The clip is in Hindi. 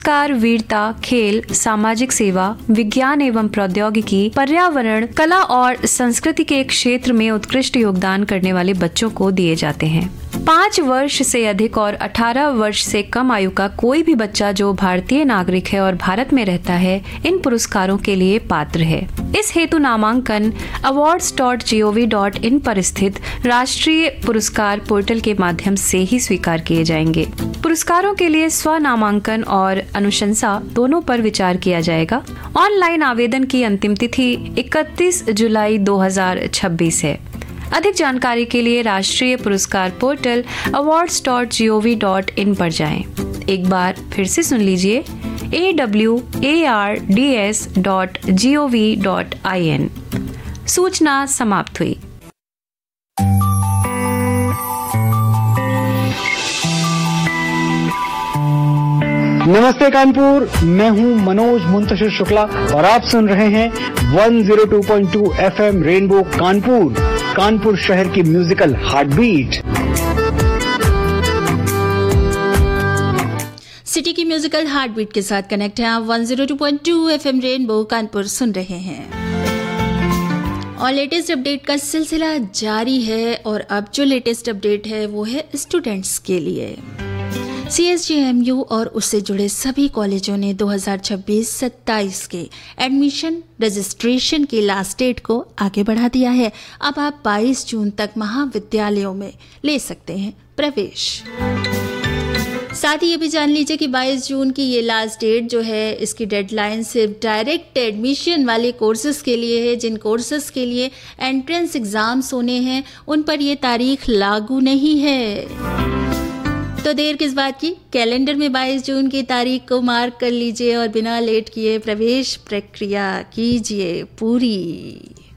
कार वीरता, खेल, सामाजिक सेवा, विज्ञान एवं प्रौद्योगिकी, पर्यावरण, कला और संस्कृति के क्षेत्र में उत्कृष्ट योगदान करने वाले बच्चों को दिए जाते हैं। 5 वर्ष से अधिक और 18 वर्ष से कम आयु का कोई भी बच्चा जो भारतीय नागरिक है और भारत में रहता है, इन पुरस्कारों के लिए पात्र है। इस हेतु नामांकन awards.gov.in पर स्थित राष्ट्रीय पुरस्कार पोर्टल के माध्यम से ही स्वीकार किए जाएंगे। पुरस्कारों के लिए स्व नामांकन और अनुशंसा दोनों पर विचार किया जाएगा। ऑनलाइन आवेदन की अंतिम तिथि 31 जुलाई 2026 है। अधिक जानकारी के लिए राष्ट्रीय पुरस्कार पोर्टल awards.gov.in पर जाएं। एक बार फिर से सुन लीजिए awards.gov.in। सूचना समाप्त हुई। नमस्ते कानपुर, मैं हूं मनोज मुंतशिर शुक्ला और आप सुन रहे हैं 102.2 FM रेनबो कानपुर, कानपुर शहर की म्यूजिकल हार्टबीट। सिटी की म्यूजिकल हार्टबीट के साथ कनेक्ट हैं आप 102.2 FM रेनबो कानपुर सुन रहे हैं और लेटेस्ट अपडेट का सिलसिला जारी है। और अब जो लेटेस्ट अपडेट है वो है स्टूडेंट्स के लिए। CSJMU और उससे जुड़े सभी कॉलेजों ने 2026-27 के एडमिशन रजिस्ट्रेशन की लास्ट डेट को आगे बढ़ा दिया है। अब आप 22 जून तक महाविद्यालयों में ले सकते हैं प्रवेश। साथ ही ये भी जान लीजिए कि 22 जून की ये लास्ट डेट जो है, इसकी डेडलाइन सिर्फ डायरेक्ट एडमिशन वाले कोर्सेज के लिए है। जिन कोर्सेज के लिए एंट्रेंस एग्जाम्स होने हैं उन पर ये तारीख लागू नहीं है। तो देर किस बात की, कैलेंडर में 22 जून की तारीख को मार्क कर लीजिए और बिना लेट किए प्रवेश प्रक्रिया कीजिए पूरी।